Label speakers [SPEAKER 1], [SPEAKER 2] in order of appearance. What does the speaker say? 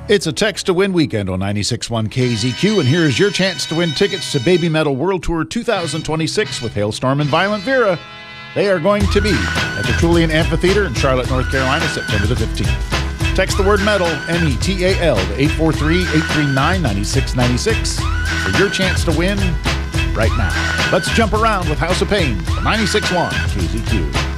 [SPEAKER 1] It's a Text to Win weekend on 96.1 KZQ, and here's your chance to win tickets to Baby Metal World Tour 2026 with Hailstorm and Violent Vera. They are going to be at the Trulian Amphitheater in Charlotte, North Carolina, September the 15th. Text the word METAL, METAL, to 843-839-9696 for your chance to win right now. Let's jump around with House of Pain, 96.1 KZQ.